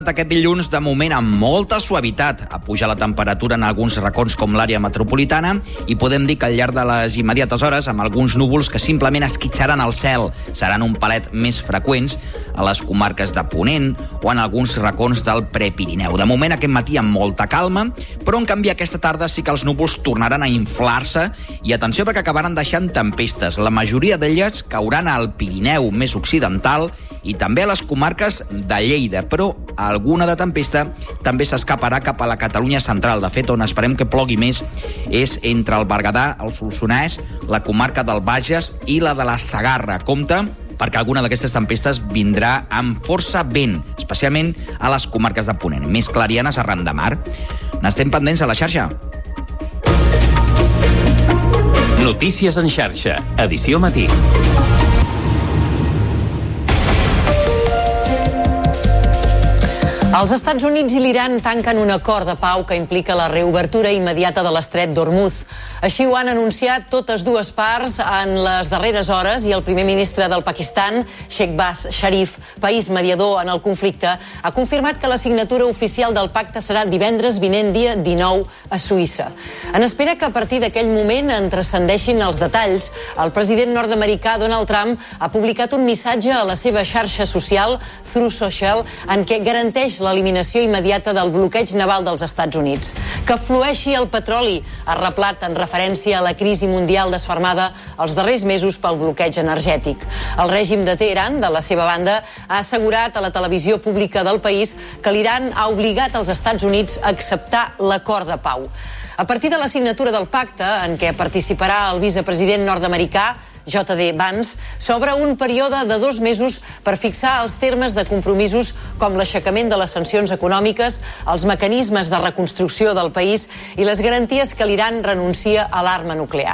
Aquest dilluns, de moment, amb molta suavitat. A pujar la temperatura en alguns racons com l'àrea metropolitana i podem dir que al llarg de les immediates hores, amb alguns núvols que simplement esquitxaran el cel, seran un palet més freqüents a les comarques de Ponent o en alguns racons del Prepirineu. De moment, aquest matí amb molta calma, però en canvi aquesta tarda sí que els núvols tornaran a inflar-se i atenció perquè acabaran deixant tempestes. La majoria d'elles cauran al Pirineu més occidental i també a les comarques de Lleida, però alguna de tempesta també s'escaparà cap a la Catalunya central. De fet, on esperem que plogui més és entre el Berguedà, el Solsonès, la comarca del Bages i la de la Segarra. Compte, perquè alguna d'aquestes tempestes vindrà amb força vent, especialment a les comarques de Ponent, més clarianes arran de mar. N'estem pendents a la xarxa. Notícies en xarxa, edició matí. Els Estats Units i l'Iran tanquen un acord de pau que implica la reobertura immediata de l'estret d'Hormuz. Així ho han anunciat totes dues parts en les darreres hores i el primer ministre del Pakistan, Shehbaz Sharif, país mediador en el conflicte, ha confirmat que la signatura oficial del pacte serà divendres vinent, dia 19, a Suïssa. En espera que a partir d'aquell moment en transcendeixin els detalls, el president nord-americà Donald Trump ha publicat un missatge a la seva xarxa social, Truth Social, en què garanteix l'eliminació immediata del bloqueig naval dels Estats Units. Que flueixi el petroli, ha reblat en referència a la crisi mundial desfermada els darrers mesos pel bloqueig energètic. El règim de Teheran, de la seva banda, ha assegurat a la televisió pública del país que l'Iran ha obligat els Estats Units a acceptar l'acord de pau. A partir de la signatura del pacte, en què participarà el vicepresident nord-americà, J.D. Vance, s'obre un període de 2 mesos per fixar els termes de compromisos com l'aixecament de les sancions econòmiques, els mecanismes de reconstrucció del país i les garanties que l'Iran renuncia a l'arma nuclear.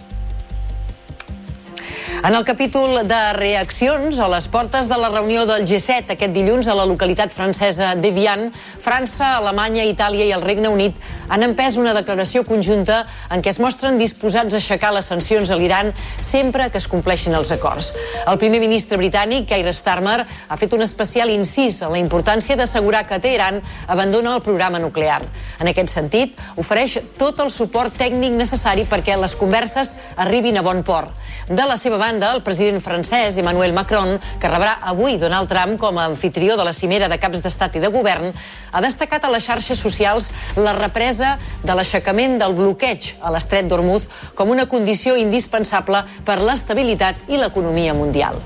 En el capítol de reaccions, a les portes de la reunió del G7 aquest dilluns a la localitat francesa d'Evian, França, Alemanya, Itàlia i el Regne Unit han empès una declaració conjunta en què es mostren disposats a aixecar les sancions a l'Iran sempre que es compleixin els acords. El primer ministre britànic, Keir Starmer, ha fet un especial incís en la importància d'assegurar que Teheran abandona el programa nuclear. En aquest sentit, ofereix tot el suport tècnic necessari perquè les converses arribin a bon port. De la seva banda, el president francès Emmanuel Macron, que rebrà avui Donald Trump com a anfitrió de la cimera de caps d'estat i de govern, ha destacat a les xarxes socials la represa de l'aixecament del bloqueig a l'estret d'Hormuz com una condició indispensable per l'estabilitat i l'economia mundial.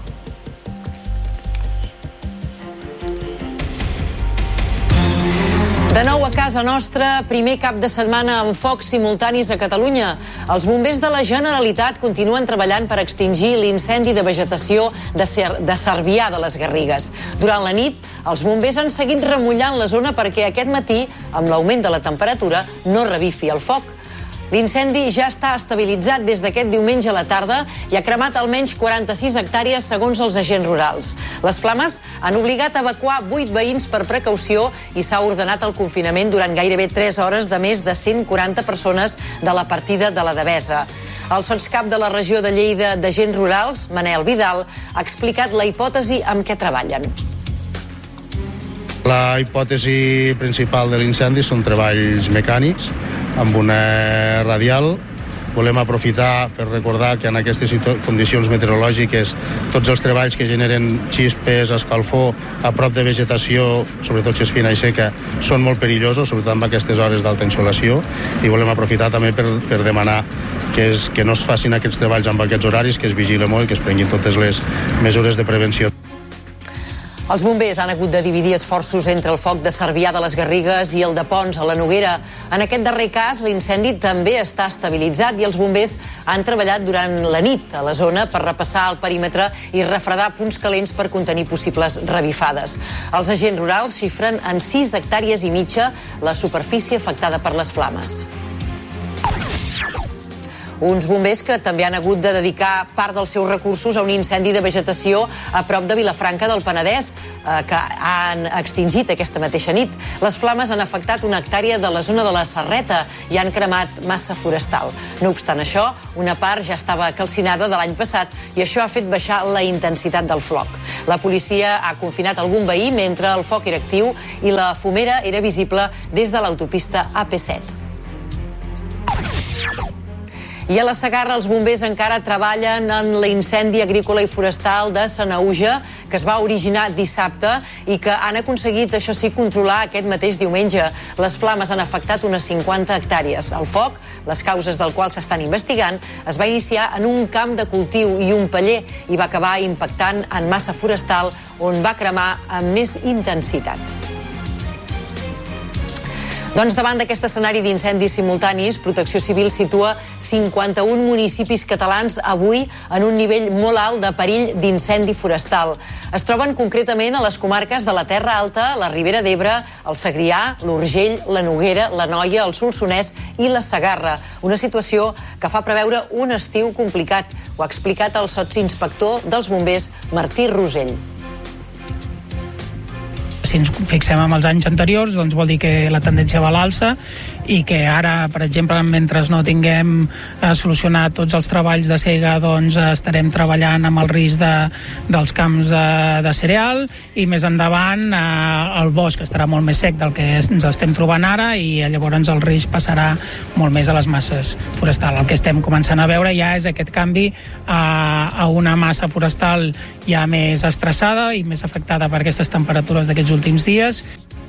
De nou a casa nostra, primer cap de setmana amb focs simultanis a Catalunya. Els bombers de la Generalitat continuen treballant per extingir l'incendi de vegetació de Cervià de les Garrigues. Durant la nit, els bombers han seguit remullant la zona perquè aquest matí, amb l'augment de la temperatura, no revifi el foc. L'incendi ja està estabilitzat des d'aquest diumenge a la tarda i ha cremat almenys 46 hectàrees segons els agents rurals. Les flames han obligat a evacuar 8 veïns per precaució i s'ha ordenat el confinament durant gairebé 3 hores de més de 140 persones de la partida de la Devesa. El sotscap de la regió de Lleida d'Agents Rurals, Manel Vidal, ha explicat la hipòtesi amb què treballen. La hipòtesi principal de l'incendi són treballs mecànics amb una radial. Volem aprofitar per recordar que en aquestes condicions meteorològiques tots els treballs que generen xispes, escalfor a prop de vegetació, sobretot si és fina i seca, són molt perillosos, sobretot en aquestes hores d'alta insolació, i volem aprofitar també per demanar que no es facin aquests treballs amb aquests horaris, que es vigile molt i que es prenguin totes les mesures de prevenció. Els bombers han hagut de dividir esforços entre el foc de Cervià de les Garrigues i el de Pons a la Noguera. En aquest darrer cas, l'incendi també està estabilitzat i els bombers han treballat durant la nit a la zona per repassar el perímetre i refredar punts calents per contenir possibles revifades. Els agents rurals xifren en 6 hectàrees i mitja la superfície afectada per les flames. Uns bombers que també han hagut de dedicar part dels seus recursos a un incendi de vegetació a prop de Vilafranca del Penedès, que han extingit aquesta mateixa nit. Les flames han afectat una hectàrea de la zona de la Serreta i han cremat massa forestal. No obstant això, una part ja estava calcinada de l'any passat i això ha fet baixar la intensitat del foc. La policia ha confinat algun veí mentre el foc era actiu i la fumera era visible des de l'autopista AP7. I a la Segarra els bombers encara treballen en l'incendi agrícola i forestal de Sanaüja, que es va originar dissabte i que han aconseguit, això sí, controlar aquest mateix diumenge. Les flames han afectat unes 50 hectàrees. El foc, les causes del qual s'estan investigant, es va iniciar en un camp de cultiu i un paller i va acabar impactant en massa forestal on va cremar amb més intensitat. Doncs davant d'aquest escenari d'incendis simultanis, Protecció Civil situa 51 municipis catalans avui en un nivell molt alt de perill d'incendi forestal. Es troben concretament a les comarques de la Terra Alta, la Ribera d'Ebre, el Segrià, l'Urgell, la Noguera, l'Anoia, el Solsonès i la Segarra. Una situació que fa preveure un estiu complicat. Ho ha explicat el sotsinspector dels bombers, Martí Rosell. Si ens fixem en els anys anteriors, doncs vol dir que la tendència va a l'alça i que ara, per exemple, mentre no tinguem solucionat tots els treballs de sega, doncs estarem treballant amb el risc dels camps de cereal i més endavant el bosc estarà molt més sec del que ens estem trobant ara i llavors el risc passarà molt més a les masses forestals. El que estem començant a veure ja és aquest canvi a una massa forestal ja més estressada i més afectada per aquestes temperatures d'aquests últims dies.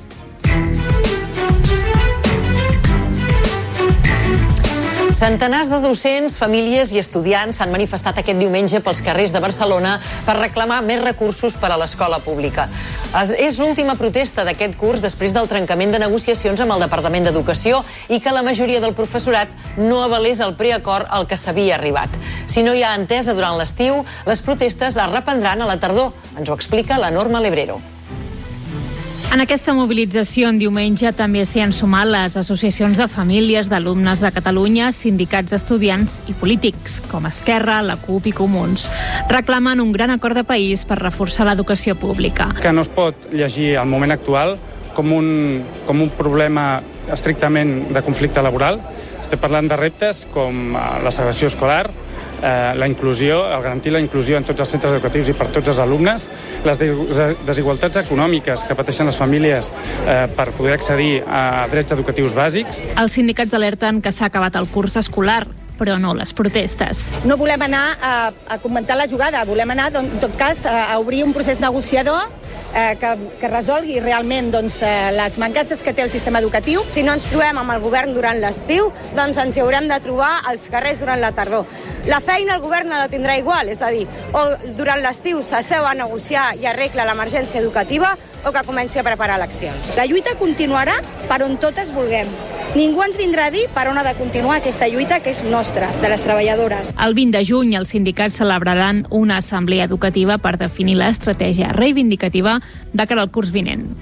Centenars de docents, famílies i estudiants s'han manifestat aquest diumenge pels carrers de Barcelona per reclamar més recursos per a l'escola pública. És l'última protesta d'aquest curs després del trencament de negociacions amb el Departament d'Educació i que la majoria del professorat no avalés el preacord al que s'havia arribat. Si no hi ha entesa durant l'estiu, les protestes es reprendran a la tardor. Ens ho explica la Norma Lebrero. En aquesta mobilització en diumenge també s'hi han sumat les associacions de famílies d'alumnes de Catalunya, sindicats d'estudiants i polítics, com Esquerra, la CUP i Comuns. Reclamen un gran acord de país per reforçar l'educació pública. Que no es pot llegir el moment actual com un problema estrictament de conflicte laboral. Estem parlant de reptes com la segregació escolar, la inclusió, el garantir la inclusió en tots els centres educatius i per tots els alumnes, les desigualtats econòmiques que pateixen les famílies per poder accedir a drets educatius bàsics. Els sindicats alerten que s'ha acabat el curs escolar, però no les protestes. No volem anar a comentar la jugada, volem anar, en tot cas, a obrir un procés negociador que resolgui realment les mancances que té el sistema educatiu. Si no ens trobem amb el govern durant l'estiu, doncs ens hi haurem de trobar als carrers durant la tardor. La feina el govern la tindrà igual, és a dir, o durant l'estiu s'asseu a negociar i arregla l'emergència educativa o que comenci a preparar eleccions. La lluita continuarà per on totes vulguem. Ningú ens vindrà a dir per on ha de continuar aquesta lluita que és nostra, de les treballadores. El 20 de juny els sindicats celebraran una assemblea educativa per definir l'estratègia reivindicativa de cara al curs vinent.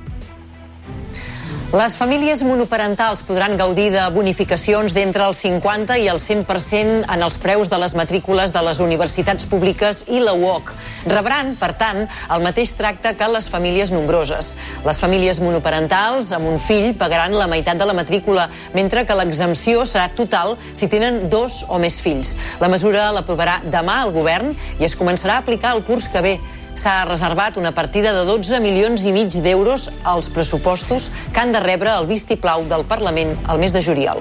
Les famílies monoparentals podran gaudir de bonificacions d'entre el 50 i el 100% en els preus de les matrícules de les universitats públiques i la UOC. Rebran, per tant, el mateix tracte que les famílies nombroses. Les famílies monoparentals amb un fill pagaran la meitat de la matrícula, mentre que l'exempció serà total si tenen 2 o més fills. La mesura l'aprovarà demà el govern i es començarà a aplicar el curs que ve. S'ha reservat una partida de 12,5 milions d'euros als pressupostos que han de rebre el vistiplau del Parlament al mes de juliol.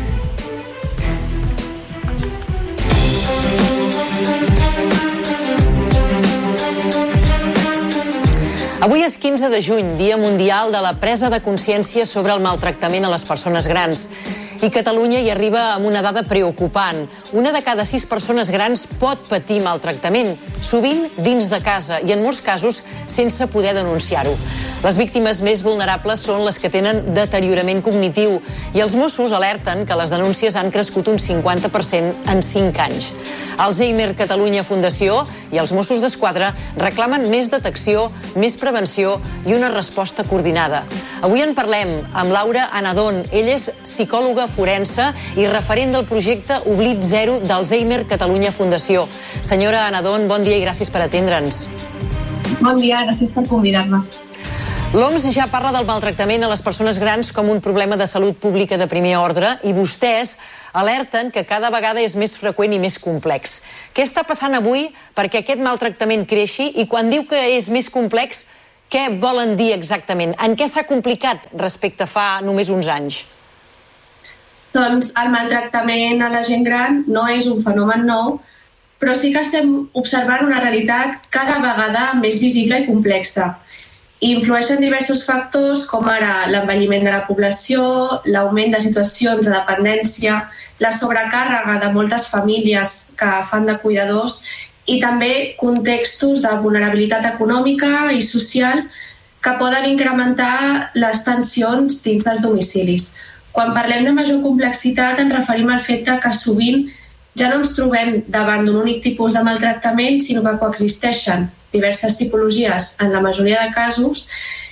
Avui és 15 de juny, Dia Mundial de la Presa de Consciència sobre el maltractament a les persones grans. I Catalunya hi arriba amb una dada preocupant. 1 de cada 6 persones grans pot patir maltractament, sovint dins de casa i en molts casos sense poder denunciar-ho. Les víctimes més vulnerables són les que tenen deteriorament cognitiu i els Mossos alerten que les denúncies han crescut un 50% en 5 anys. Alzheimer Catalunya Fundació i els Mossos d'Esquadra reclamen més detecció, més prevenció i una resposta coordinada. Avui en parlem amb Laura Anadón. Ella és psicòloga forense i referent del projecte Oblit Zero d'Alzheimer Catalunya Fundació. Senyora Anadón, bon dia i gràcies per atendre'ns. Bon dia, gràcies per convidar-me. L'OMS ja parla del maltractament a les persones grans com un problema de salut pública de primer ordre i vostès alerten que cada vegada és més freqüent i més complex. Què està passant avui perquè aquest maltractament creixi i quan diu que és més complex, què volen dir exactament? En què s'ha complicat respecte a fa només uns anys? Doncs el maltractament a la gent gran no és un fenomen nou, però sí que estem observant una realitat cada vegada més visible i complexa. Influeixen diversos factors com ara l'envelliment de la població, l'augment de situacions de dependència, la sobrecàrrega de moltes famílies que fan de cuidadors i també contextos de vulnerabilitat econòmica i social que poden incrementar les tensions dins dels domicilis. Quan parlem de major complexitat ens referim al fet que sovint ja no ens trobem davant d'un únic tipus de maltractament, sinó que coexisteixen diverses tipologies en la majoria de casos,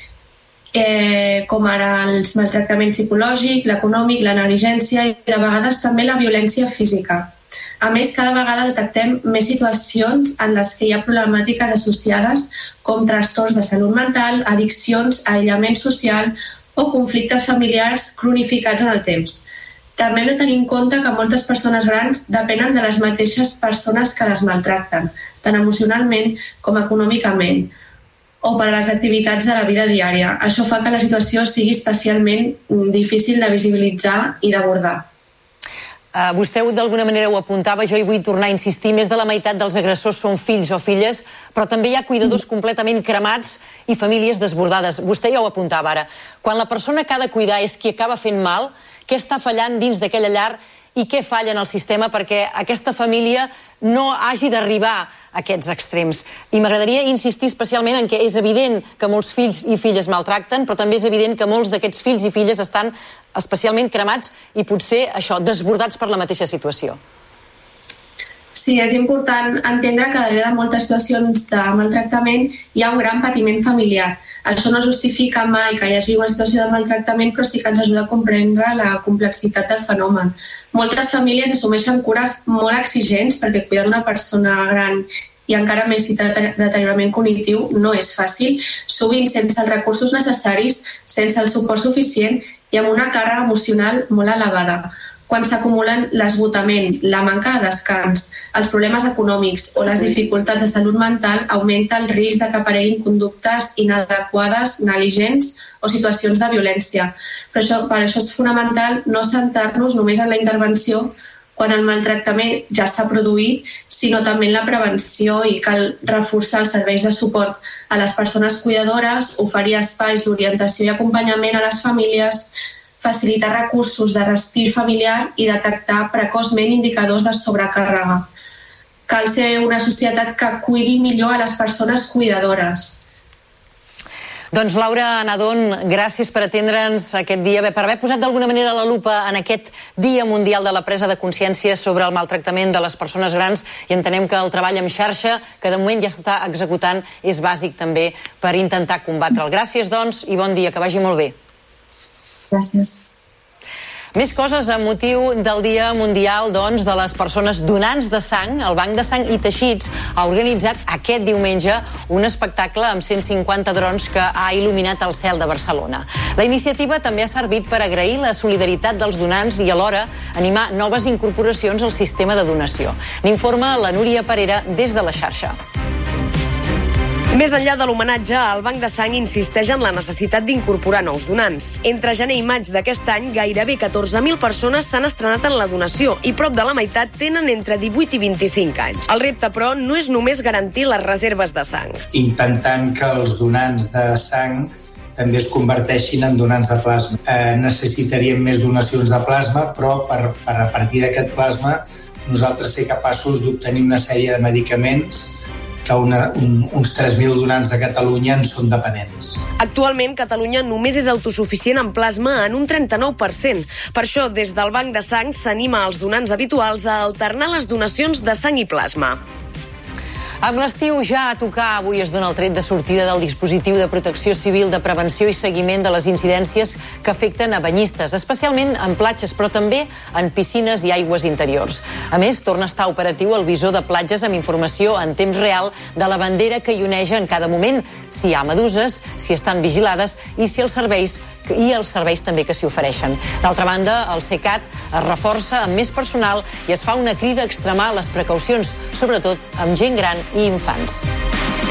com ara els maltractaments psicològic, l'econòmic, la negligència i de vegades també la violència física. A més, cada vegada detectem més situacions en les que hi ha problemàtiques associades com trastorns de salut mental, addiccions, aïllament social o conflictes familiars cronificats en el temps. També hem de tenir en compte que moltes persones grans depenen de les mateixes persones que les maltracten, tant emocionalment com econòmicament, o per a les activitats de la vida diària. Això fa que la situació sigui especialment difícil de visibilitzar i d'abordar. Vostè d'alguna manera ho apuntava, jo hi vull tornar a insistir, més de la meitat dels agressors són fills o filles, però també hi ha cuidadors completament cremats i famílies desbordades. Vostè ja ho apuntava ara. Quan la persona que ha de cuidar és qui acaba fent mal, què està fallant dins d'aquella llar i què falla en el sistema perquè aquesta família no hagi d'arribar a aquests extrems. I m'agradaria insistir especialment en que és evident que molts fills i filles maltracten, però també és evident que molts d'aquests fills i filles estan especialment cremats i potser això, desbordats per la mateixa situació. Sí, és important entendre que darrere de moltes situacions de maltractament hi ha un gran patiment familiar. Això no justifica mai que hi hagi una situació de maltractament, però sí que ens ajuda a comprendre la complexitat del fenomen. Moltes famílies assumeixen cures molt exigents perquè cuidar d'una persona gran i encara més si té deteriorament cognitiu no és fàcil, sovint sense els recursos necessaris, sense el suport suficient i amb una càrrega emocional molt elevada. Quan s'acumulen l'esgotament, la manca de descans, els problemes econòmics o les dificultats de salut mental, augmenta el risc de que apareguin conductes inadequades, negligents o situacions de violència. Per això és fonamental no centrar-nos només en la intervenció quan el maltractament ja s'ha produït, sinó també en la prevenció i cal reforçar els serveis de suport a les persones cuidadores, oferir espais d'orientació i acompanyament a les famílies, facilitar recursos de respir familiar i detectar precoçment indicadors de sobrecàrrega. Cal ser una societat que cuidi millor a les persones cuidadores. Doncs Laura Anadón, gràcies per atendre'ns aquest dia, per haver posat d'alguna manera la lupa en aquest Dia Mundial de la Presa de Consciència sobre el maltractament de les persones grans i entenem que el treball en xarxa, que de moment ja s'està executant, és bàsic també per intentar combatre'l. Gràcies, doncs, i bon dia, que vagi molt bé. Gràcies. Més coses amb motiu del Dia Mundial doncs, de les persones donants de sang. El Banc de Sang i Teixits ha organitzat aquest diumenge un espectacle amb 150 drons que ha il·luminat el cel de Barcelona. La iniciativa també ha servit per agrair la solidaritat dels donants i alhora animar noves incorporacions al sistema de donació. N'informa la Núria Parera des de la xarxa. Més enllà de l'homenatge, el Banc de Sang insisteix en la necessitat d'incorporar nous donants. Entre gener i maig d'aquest any, gairebé 14.000 persones s'han estrenat en la donació i prop de la meitat tenen entre 18 i 25 anys. El repte, però, no és només garantir les reserves de sang. Intentant que els donants de sang també es converteixin en donants de plasma. Necessitaríem més donacions de plasma, però a partir d'aquest plasma nosaltres ser capaços d'obtenir una sèrie de medicaments que uns 3.000 donants de Catalunya en són dependents. Actualment, Catalunya només és autosuficient en plasma en un 39%. Per això, des del Banc de Sang s'anima als donants habituals a alternar les donacions de sang i plasma. Amb l'estiu ja a tocar, avui es dona el tret de sortida del dispositiu de protecció civil de prevenció i seguiment de les incidències que afecten a banyistes, especialment en platges, però també en piscines i aigües interiors. A més, torna a estar operatiu el visor de platges amb informació en temps real de la bandera que hi oneja en cada moment, si hi ha meduses, si estan vigilades i si els serveis també que s'hi ofereixen. D'altra banda, el CECAT es reforça amb més personal i es fa una crida a extremar les precaucions, sobretot amb gent gran i infants.